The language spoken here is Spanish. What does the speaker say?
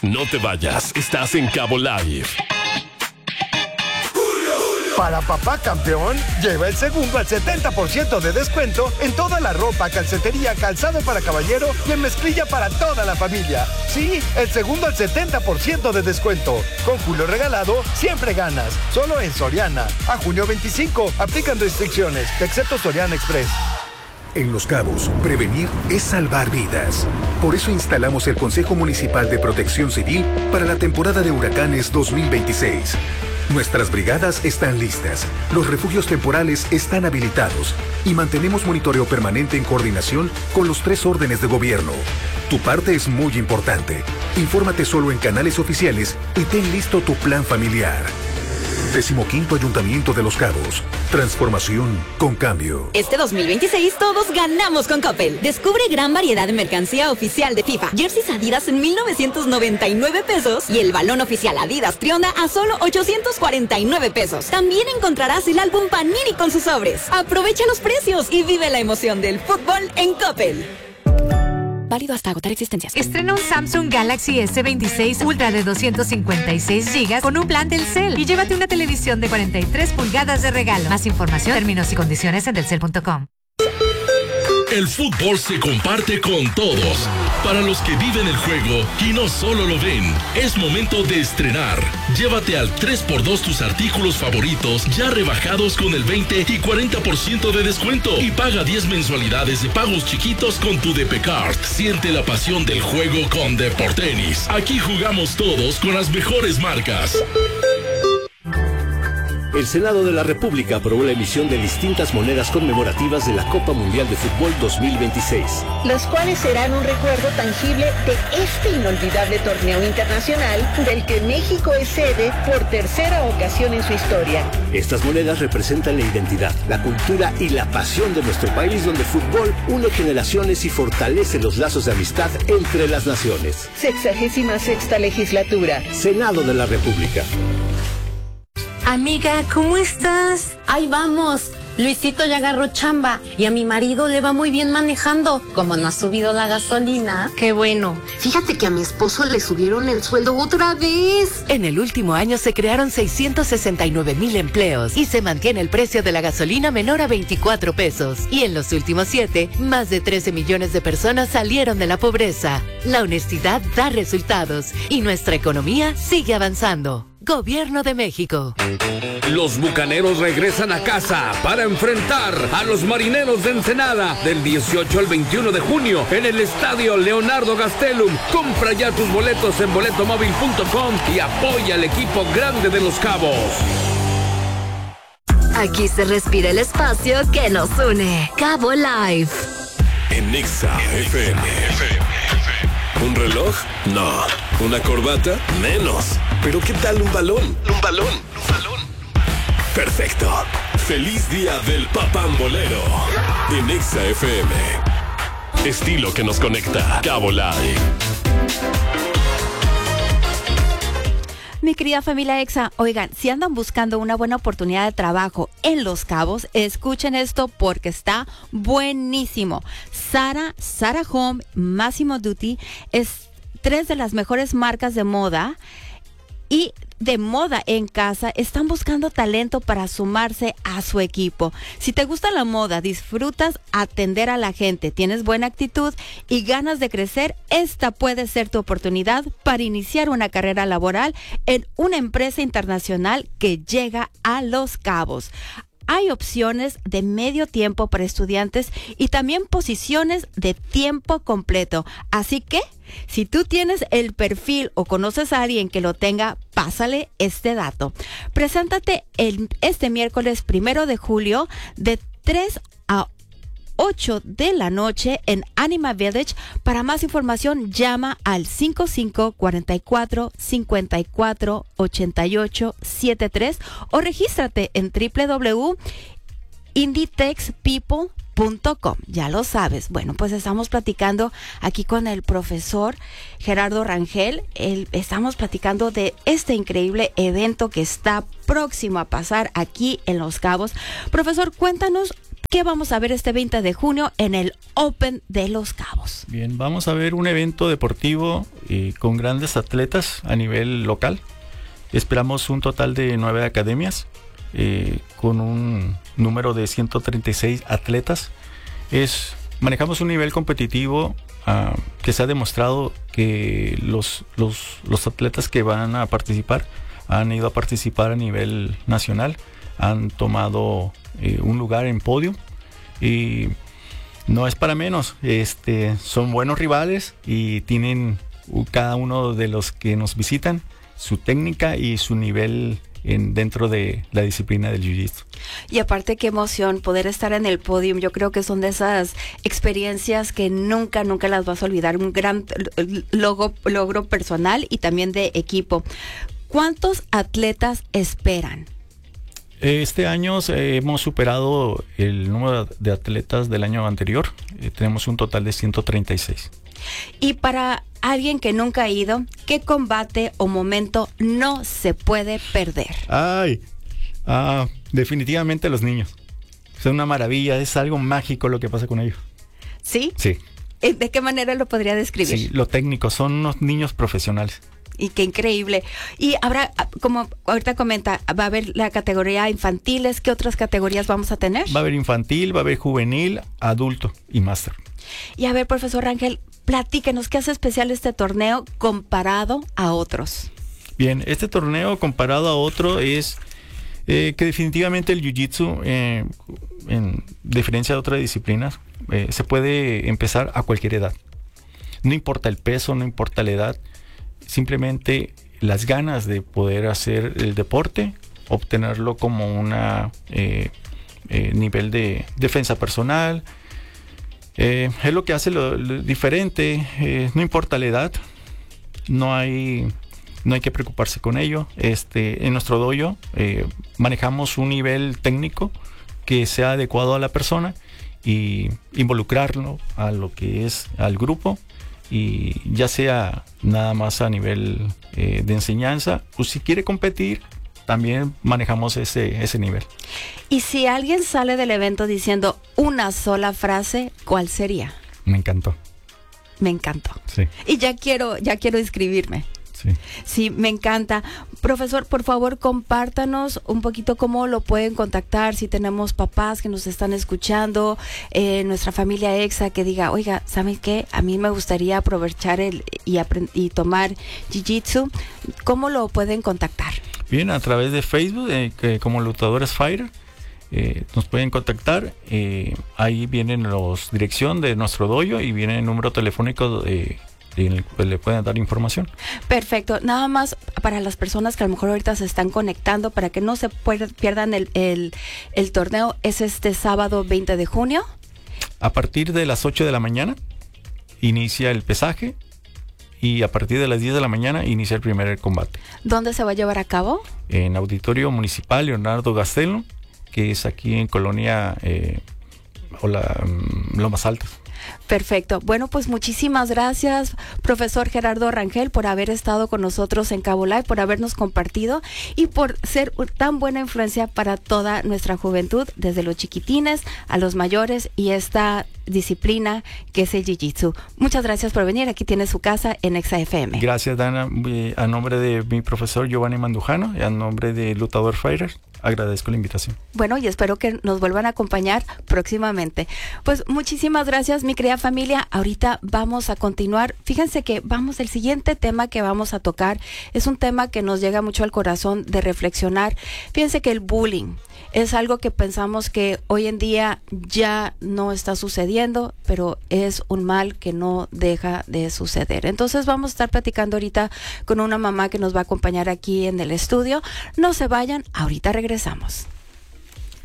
No te vayas, estás en Cabo Live. Para papá campeón, lleva el segundo al 70% de descuento en toda la ropa, calcetería, calzado para caballero y en mezclilla para toda la familia. Sí, el segundo al 70% de descuento. Con Julio Regalado, siempre ganas. Solo en Soriana. A junio 25, aplican restricciones, excepto Soriana Express. En Los Cabos, prevenir es salvar vidas. Por eso instalamos el Consejo Municipal de Protección Civil para la temporada de huracanes 2026. Nuestras brigadas están listas, los refugios temporales están habilitados y mantenemos monitoreo permanente en coordinación con los 3 órdenes de gobierno. Tu parte es muy importante. Infórmate solo en canales oficiales y ten listo tu plan familiar. 15º Ayuntamiento de Los Cabos. Transformación con cambio. Este 2026 todos ganamos con Coppel. Descubre gran variedad de mercancía oficial de FIFA. Jerseys Adidas en 1,999 pesos y el balón oficial Adidas Trionda a solo 849 pesos. También encontrarás el álbum Panini con sus sobres. Aprovecha los precios y vive la emoción del fútbol en Coppel. Válido hasta agotar existencias. Estrena un Samsung Galaxy S26 Ultra de 256 GB con un plan Telcel y llévate una televisión de 43 pulgadas de regalo. Más información, términos y condiciones en telcel.com. El fútbol se comparte con todos. Para los que viven el juego y no solo lo ven, es momento de estrenar. Llévate al 3x2 tus artículos favoritos ya rebajados con el 20 y 40% de descuento y paga 10 mensualidades de pagos chiquitos con tu DP Card. Siente la pasión del juego con Deportenis. Aquí jugamos todos con las mejores marcas. El Senado de la República aprobó la emisión de distintas monedas conmemorativas de la Copa Mundial de Fútbol 2026. Los cuales serán un recuerdo tangible de este inolvidable torneo internacional del que México es sede por tercera ocasión en su historia. Estas monedas representan la identidad, la cultura y la pasión de nuestro país, donde el fútbol une generaciones y fortalece los lazos de amistad entre las naciones. 66ª legislatura. Senado de la República. Amiga, ¿cómo estás? Ahí vamos. Luisito ya agarró chamba y a mi marido le va muy bien manejando. Como no ha subido la gasolina. Qué bueno. Fíjate que a mi esposo le subieron el sueldo otra vez. En el último año se crearon 669,000 empleos y se mantiene el precio de la gasolina menor a 24 pesos. Y en los últimos 7, más de 13 millones de personas salieron de la pobreza. La honestidad da resultados y nuestra economía sigue avanzando. Gobierno de México. Los Bucaneros regresan a casa para enfrentar a los Marineros de Ensenada del 18 al 21 de junio en el Estadio Leonardo Gastelum. Compra ya tus boletos en boletomóvil.com y apoya al equipo grande de Los Cabos. Aquí se respira el espacio que nos une. Cabo Live. En Nexa FM. ¿Un reloj? No. ¿Una corbata? Menos. ¿Pero qué tal un balón? Un balón. Perfecto. Feliz día del papambolero. En Nexa FM. Estilo que nos conecta. Cabo Live. Mi querida familia Exa, oigan, si andan buscando una buena oportunidad de trabajo en Los Cabos, escuchen esto porque está buenísimo. Zara Home, Massimo Dutti es 3 de las mejores marcas de moda y de moda en casa están buscando talento para sumarse a su equipo. Si te gusta la moda, disfrutas atender a la gente, tienes buena actitud y ganas de crecer, esta puede ser tu oportunidad para iniciar una carrera laboral en una empresa internacional que llega a Los Cabos. Hay opciones de medio tiempo para estudiantes y también posiciones de tiempo completo. Así que, si tú tienes el perfil o conoces a alguien que lo tenga, pásale este dato. Preséntate este miércoles 1 de julio de 3 a 8 de la noche en Anima Village. Para más información, llama al 5544-548873 o regístrate en www.inditexpeople.com. Ya lo sabes. Bueno, pues estamos platicando aquí con el profesor Gerardo Rangel. Estamos platicando de este increíble evento que está próximo a pasar aquí en Los Cabos. Profesor, cuéntanos ¿Qué vamos a ver este 20 de junio en el Open de Los Cabos? Bien, vamos a ver un evento deportivo con grandes atletas a nivel local. Esperamos un total de 9 academias con un número de 136 atletas. Manejamos un nivel competitivo que se ha demostrado que los atletas que van a participar han ido a participar a nivel nacional, han tomado un lugar en podio y no es para menos. Son buenos rivales y tienen cada uno de los que nos visitan su técnica y su nivel dentro de la disciplina del jiu-jitsu. Y aparte, qué emoción poder estar en el podio. Yo creo que son de esas experiencias que nunca las vas a olvidar. Un gran logro personal y también de equipo. ¿Cuántos atletas esperan? Este año hemos superado el número de atletas del año anterior. Tenemos un total de 136. Y para alguien que nunca ha ido, ¿qué combate o momento no se puede perder? Definitivamente los niños. Es una maravilla, es algo mágico lo que pasa con ellos. ¿Sí? Sí. ¿De qué manera lo podría describir? Sí, lo técnico, son unos niños profesionales. Y qué increíble. Y habrá, como ahorita comenta, va a haber la categoría infantiles. ¿Qué otras categorías vamos a tener? Va a haber infantil, va a haber juvenil, adulto y máster. Y a ver, profesor Rangel, platíquenos, ¿qué hace especial este torneo comparado a otros? Bien, este torneo comparado a otro es que definitivamente el jiu-jitsu, en diferencia de otras disciplinas, se puede empezar a cualquier edad. No importa el peso, no importa la edad, simplemente las ganas de poder hacer el deporte, obtenerlo como una nivel de defensa personal. Es lo que hace lo diferente. No importa la edad, no hay que preocuparse con ello. En nuestro dojo manejamos un nivel técnico que sea adecuado a la persona y involucrarlo a lo que es al grupo, y ya sea nada más a nivel de enseñanza, o si quiere competir, también manejamos ese nivel. Y si alguien sale del evento diciendo una sola frase, ¿cuál sería? Me encantó. Me encantó. Sí. Y ya quiero inscribirme. Sí. Sí, me encanta. Profesor, por favor, compártanos un poquito cómo lo pueden contactar, si tenemos papás que nos están escuchando, nuestra familia EXA que diga, oiga, ¿saben qué? A mí me gustaría aprovechar y tomar Jiu-Jitsu. ¿Cómo lo pueden contactar? Bien, a través de Facebook, como Luchadores Fighter, nos pueden contactar. Ahí vienen los dirección de nuestro dojo y viene el número telefónico en el que le pueden dar información. Perfecto. Nada más para las personas que a lo mejor ahorita se están conectando, para que no se pierdan el torneo, es este sábado 20 de junio. A partir de las 8 de la mañana inicia el pesaje y a partir de las 10 de la mañana inicia el primer combate. ¿Dónde se va a llevar a cabo? En Auditorio Municipal Leonardo Gastelum, que es aquí en Colonia Lomas Altas. Perfecto. Bueno, pues muchísimas gracias, profesor Gerardo Rangel, por haber estado con nosotros en Cabo Live, por habernos compartido y por ser tan buena influencia para toda nuestra juventud, desde los chiquitines a los mayores, y esta disciplina que es el Jiu-Jitsu. Muchas gracias por venir. Aquí tiene su casa en Exa FM. Gracias, Dana. A nombre de mi profesor Giovanni Mandujano y a nombre de Luchador Fighter, agradezco la invitación. Bueno, y espero que nos vuelvan a acompañar próximamente. Pues muchísimas gracias, mi querida familia. Ahorita vamos a continuar. Fíjense que el siguiente tema que vamos a tocar es un tema que nos llega mucho al corazón de reflexionar. Fíjense que el bullying es algo que pensamos que hoy en día ya no está sucediendo, pero es un mal que no deja de suceder. Entonces vamos a estar platicando ahorita con una mamá que nos va a acompañar aquí en el estudio. No se vayan, ahorita regresamos.